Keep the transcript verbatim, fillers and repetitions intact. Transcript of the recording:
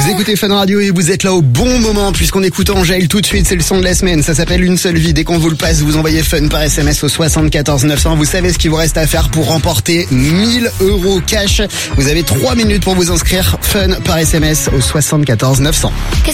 Vous écoutez Fun Radio et vous êtes là au bon moment puisqu'on écoute Angèle tout de suite, c'est le son de la semaine. Ça s'appelle Une seule vie. Dès qu'on vous le passe, vous envoyez Fun par S M S au soixante-quatorze neuf cents. Vous savez ce qu'il vous reste à faire pour remporter mille euros cash. Vous avez trois minutes pour vous inscrire. Fun par S M S au soixante-quatorze neuf cents.